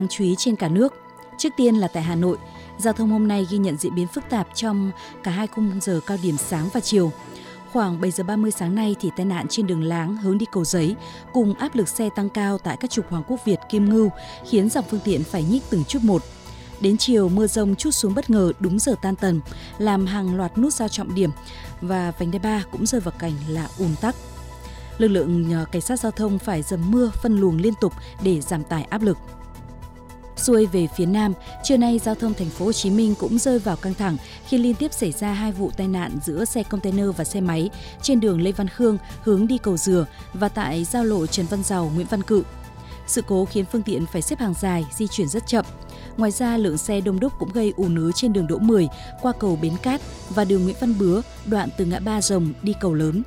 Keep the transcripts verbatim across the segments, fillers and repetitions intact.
Đáng chú ý trên cả nước. Trước tiên là tại Hà Nội, giao thông hôm nay ghi nhận diễn biến phức tạp trong cả hai khung giờ cao điểm sáng và chiều. Khoảng bảy giờ ba mươi sáng nay thì tai nạn trên đường Láng hướng đi Cầu Giấy cùng áp lực xe tăng cao tại các trục Hoàng Quốc Việt, Kim Ngưu khiến dòng phương tiện phải nhích từng chút một. Đến chiều, mưa rông trút xuống bất ngờ đúng giờ tan tầm, làm hàng loạt nút giao trọng điểm và vành đai ba cũng rơi vào cảnh là ùn tắc. Lực lượng cảnh sát giao thông phải dầm mưa phân luồng liên tục để giảm tải áp lực. Xuôi về phía Nam, trưa nay giao thông thành phố Hồ Chí Minh cũng rơi vào căng thẳng khi liên tiếp xảy ra hai vụ tai nạn giữa xe container và xe máy trên đường Lê Văn Khương hướng đi Cầu Dừa và tại giao lộ Trần Văn Dầu, Nguyễn Văn Cự. Sự cố khiến phương tiện phải xếp hàng dài, di chuyển rất chậm. Ngoài ra, lượng xe đông đúc cũng gây ùn ứ trên đường Đỗ mười qua cầu Bến Cát và đường Nguyễn Văn Bứa, đoạn từ ngã ba Rồng đi Cầu Lớn.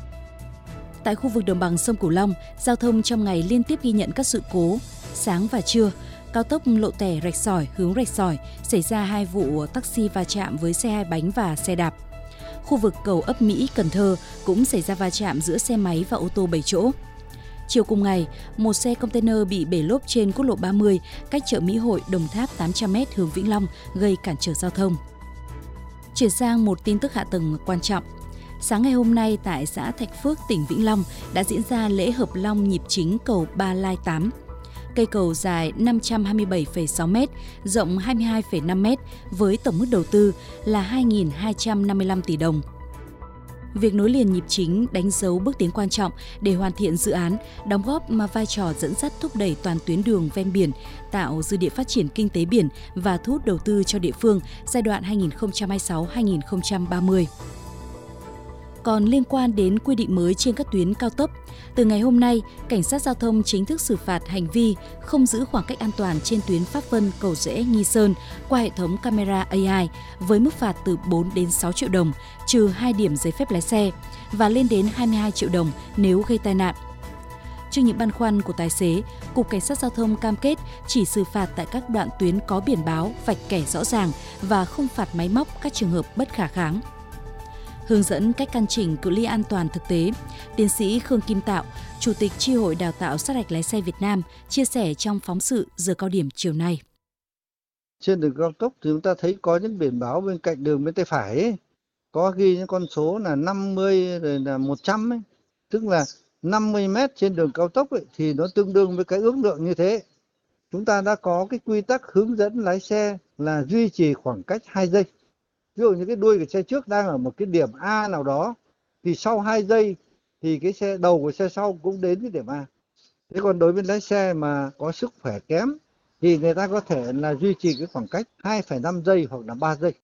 Tại khu vực đồng bằng sông Cửu Long, giao thông trong ngày liên tiếp ghi nhận các sự cố. Sáng và trưa, cao tốc Lộ Tẻ Rạch Sỏi hướng Rạch Sỏi xảy ra hai vụ taxi va chạm với xe hai bánh và xe đạp. Khu vực cầu Ấp Mỹ, Cần Thơ cũng xảy ra va chạm giữa xe máy và ô tô bảy chỗ. Chiều cùng ngày, một xe container bị bể lốp trên quốc lộ ba mươi cách chợ Mỹ Hội, Đồng Tháp tám trăm mét hướng Vĩnh Long gây cản trở giao thông. Chuyển sang một tin tức hạ tầng quan trọng. Sáng ngày hôm nay tại xã Thạch Phước, tỉnh Vĩnh Long đã diễn ra lễ hợp long nhịp chính cầu Ba Lai tám. Cây cầu dài năm trăm hai mươi bảy phẩy sáu mét, rộng hai mươi hai phẩy năm mét với tổng mức đầu tư là hai nghìn hai trăm năm mươi lăm tỷ đồng. Việc nối liền nhịp chính đánh dấu bước tiến quan trọng để hoàn thiện dự án, đóng góp vai trò dẫn dắt thúc đẩy toàn tuyến đường ven biển, tạo dư địa phát triển kinh tế biển và thu hút đầu tư cho địa phương giai đoạn hai nghìn không trăm hai mươi sáu đến hai nghìn không trăm ba mươi. Còn liên quan đến quy định mới trên các tuyến cao tốc, từ ngày hôm nay, Cảnh sát Giao thông chính thức xử phạt hành vi không giữ khoảng cách an toàn trên tuyến Pháp Vân, Cầu Giẽ, Nghi Sơn qua hệ thống camera a i với mức phạt từ bốn đến sáu triệu đồng, trừ hai điểm giấy phép lái xe và lên đến hai mươi hai triệu đồng nếu gây tai nạn. Trước những băn khoăn của tài xế, Cục Cảnh sát Giao thông cam kết chỉ xử phạt tại các đoạn tuyến có biển báo, vạch kẻ rõ ràng và không phạt máy móc các trường hợp bất khả kháng. Hướng dẫn cách căn chỉnh cự ly an toàn thực tế, tiến sĩ Khương Kim Tạo, Chủ tịch Chi hội Đào tạo sát hạch lái xe Việt Nam, chia sẻ trong phóng sự giờ cao điểm chiều nay. Trên đường cao tốc thì chúng ta thấy có những biển báo bên cạnh đường bên tay phải ấy, có ghi những con số là năm mươi rồi là một trăm ấy, tức là năm mươi mét trên đường cao tốc ấy, thì nó tương đương với cái ước lượng như thế. Chúng ta đã có cái quy tắc hướng dẫn lái xe là duy trì khoảng cách hai giây. Ví dụ như cái đuôi của xe trước đang ở một cái điểm A nào đó thì sau hai giây thì cái xe đầu của xe sau cũng đến cái điểm A. Thế còn đối với lái xe mà có sức khỏe kém thì người ta có thể là duy trì cái khoảng cách hai phẩy năm giây hoặc là ba giây.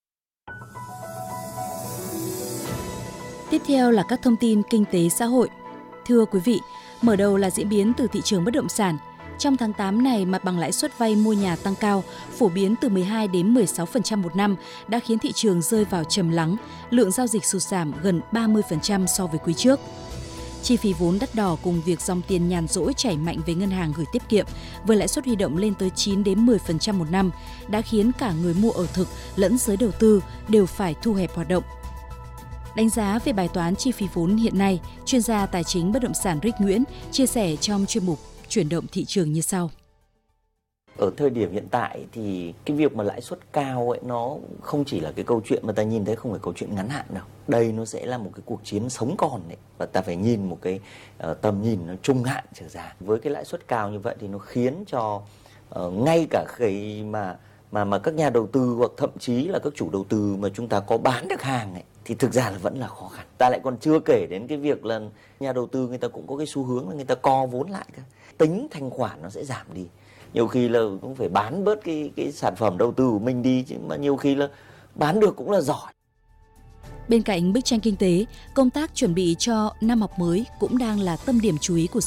Tiếp theo là các thông tin kinh tế xã hội. Thưa quý vị, mở đầu là diễn biến từ thị trường bất động sản. Trong tháng tám này, mặt bằng lãi suất vay mua nhà tăng cao, phổ biến từ mười hai đến mười sáu phần trăm một năm đã khiến thị trường rơi vào trầm lắng, lượng giao dịch sụt giảm gần ba mươi phần trăm so với quý trước. Chi phí vốn đắt đỏ cùng việc dòng tiền nhàn rỗi chảy mạnh về ngân hàng gửi tiết kiệm với lãi suất huy động lên tới chín đến mười phần trăm một năm đã khiến cả người mua ở thực lẫn giới đầu tư đều phải thu hẹp hoạt động. Đánh giá về bài toán chi phí vốn hiện nay, chuyên gia tài chính bất động sản Rick Nguyễn chia sẻ trong chuyên mục Chuyển động thị trường như sau. Ở thời điểm hiện tại thì cái việc mà lãi suất cao ấy nó không chỉ là cái câu chuyện mà ta nhìn thấy, không phải câu chuyện ngắn hạn đâu. Đây nó sẽ là một cái cuộc chiến sống còn đấy, và ta phải nhìn một cái uh, tầm nhìn nó trung hạn trở ra. Với cái lãi suất cao như vậy thì nó khiến cho uh, ngay cả khi mà mà mà các nhà đầu tư hoặc thậm chí là các chủ đầu tư mà chúng ta có bán được hàng ấy, thì thực ra là vẫn là khó khăn. Ta lại còn chưa kể đến cái việc là nhà đầu tư người ta cũng có cái xu hướng là người ta co vốn lại cơ. Tính thanh khoản nó sẽ giảm đi. Nhiều khi là cũng phải bán bớt cái cái sản phẩm đầu tư của mình đi, chứ mà nhiều khi là bán được cũng là giỏi. Bên cạnh bức tranh kinh tế, công tác chuẩn bị cho năm học mới cũng đang là tâm điểm chú ý của